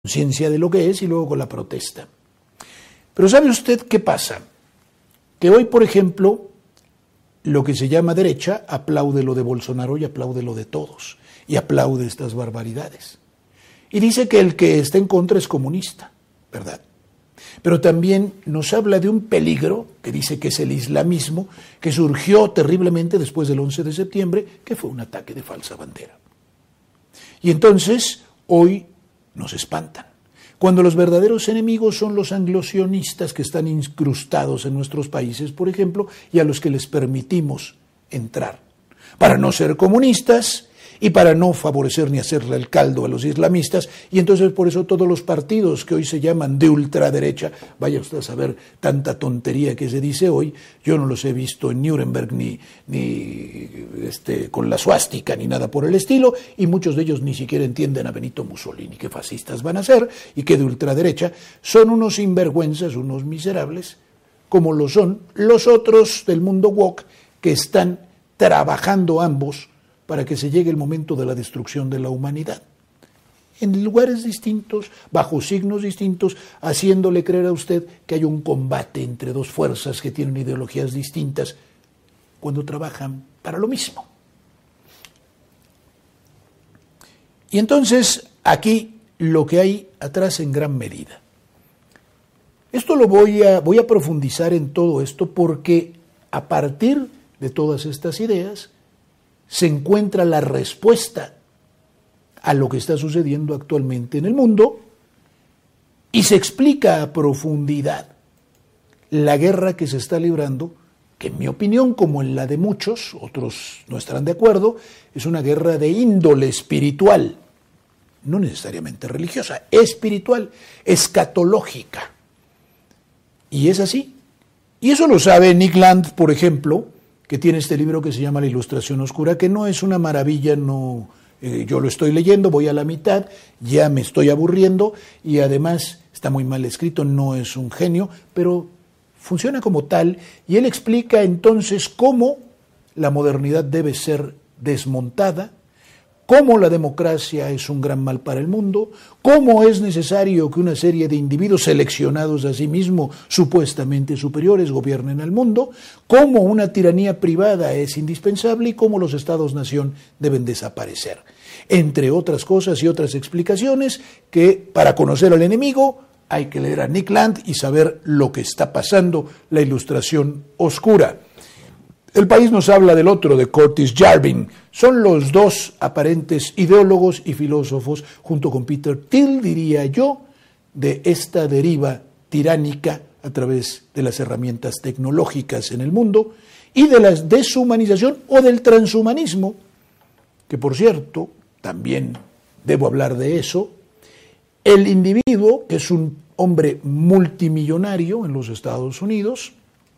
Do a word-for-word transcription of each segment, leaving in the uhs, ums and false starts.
conciencia de lo que es y luego con la protesta. Pero ¿sabe usted qué pasa? Que hoy, por ejemplo, lo que se llama derecha aplaude lo de Bolsonaro y aplaude lo de todos, y aplaude estas barbaridades. Y dice que el que está en contra es comunista, ¿verdad? Pero también nos habla de un peligro, que dice que es el islamismo, que surgió terriblemente después del once de septiembre, que fue un ataque de falsa bandera. Y entonces, hoy nos espantan, cuando los verdaderos enemigos son los anglosionistas que están incrustados en nuestros países, por ejemplo, y a los que les permitimos entrar, para no ser comunistas y para no favorecer ni hacerle el caldo a los islamistas. Y entonces por eso todos los partidos que hoy se llaman de ultraderecha, vaya usted a saber tanta tontería que se dice hoy, yo no los he visto en Nuremberg ni, ni este, con la suástica ni nada por el estilo, y muchos de ellos ni siquiera entienden a Benito Mussolini, qué fascistas van a ser y qué de ultraderecha. Son unos sinvergüenzas, unos miserables, como lo son los otros del mundo woke, que están trabajando ambos para que se llegue el momento de la destrucción de la humanidad. En lugares distintos, bajo signos distintos, haciéndole creer a usted que hay un combate entre dos fuerzas que tienen ideologías distintas, cuando trabajan para lo mismo. Y entonces, aquí lo que hay atrás en gran medida. Esto lo voy a, voy a profundizar en todo esto porque a partir de todas estas ideas se encuentra la respuesta a lo que está sucediendo actualmente en el mundo y se explica a profundidad la guerra que se está librando, que en mi opinión, como en la de muchos, otros no estarán de acuerdo, es una guerra de índole espiritual, no necesariamente religiosa, espiritual, escatológica. Y es así. Y eso lo sabe Nick Land, por ejemplo, que tiene este libro que se llama La Ilustración Oscura, que no es una maravilla, no, eh, yo lo estoy leyendo, voy a la mitad, ya me estoy aburriendo y además está muy mal escrito, no es un genio, pero funciona como tal, y él explica entonces cómo la modernidad debe ser desmontada, cómo la democracia es un gran mal para el mundo, cómo es necesario que una serie de individuos seleccionados a sí mismos, supuestamente superiores, gobiernen al mundo, cómo una tiranía privada es indispensable y cómo los estados-nación deben desaparecer. Entre otras cosas y otras explicaciones que, para conocer al enemigo, hay que leer a Nick Land y saber lo que está pasando, la Ilustración Oscura. El País nos habla del otro, de Curtis Jarvin. Son los dos aparentes ideólogos y filósofos, junto con Peter Thiel, diría yo, de esta deriva tiránica a través de las herramientas tecnológicas en el mundo y de la deshumanización o del transhumanismo, que por cierto, también debo hablar de eso. El individuo, que es un hombre multimillonario en los Estados Unidos,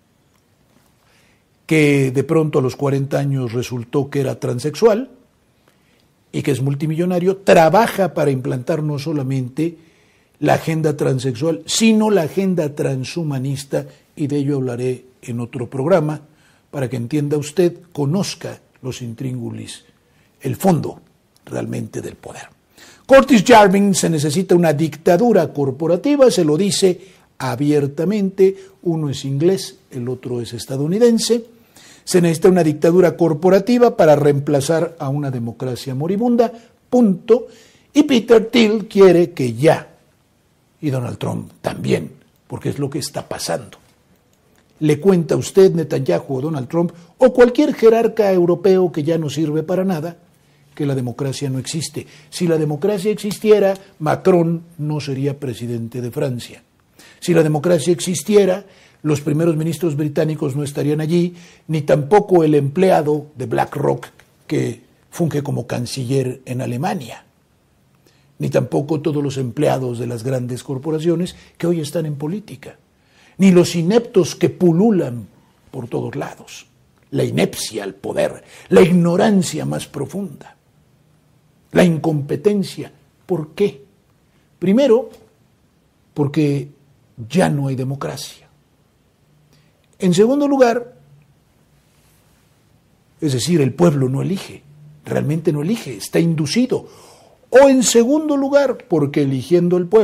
que de pronto a los cuarenta años resultó que era transexual y que es multimillonario, trabaja para implantar no solamente la agenda transexual, sino la agenda transhumanista, y de ello hablaré en otro programa, para que entienda usted, conozca los intríngulis, el fondo realmente del poder. Curtis Jarvin: se necesita una dictadura corporativa, se lo dice abiertamente, uno es inglés, el otro es estadounidense. Se necesita una dictadura corporativa para reemplazar a una democracia moribunda, punto. Y Peter Thiel quiere que ya, y Donald Trump también, porque es lo que está pasando. Le cuenta a usted Netanyahu o Donald Trump o cualquier jerarca europeo que ya no sirve para nada, que la democracia no existe. Si la democracia existiera, Macron no sería presidente de Francia. Si la democracia existiera, los primeros ministros británicos no estarían allí, ni tampoco el empleado de BlackRock que funge como canciller en Alemania, ni tampoco todos los empleados de las grandes corporaciones que hoy están en política, ni los ineptos que pululan por todos lados, la inepcia al poder, la ignorancia más profunda, la incompetencia. ¿Por qué? Primero, porque ya no hay democracia. En segundo lugar, es decir, el pueblo no elige, realmente no elige, está inducido. O en segundo lugar, porque eligiendo el pueblo